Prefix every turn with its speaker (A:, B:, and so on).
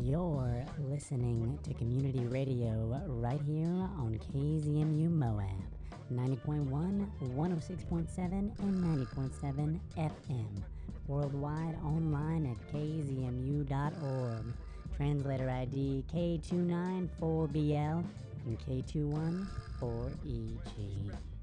A: You're listening to community radio right here on KZMU Moab, 90.1, 106.7, and 90.7 FM. Worldwide online at kzmu.org. Translator ID K294BL and K214EG.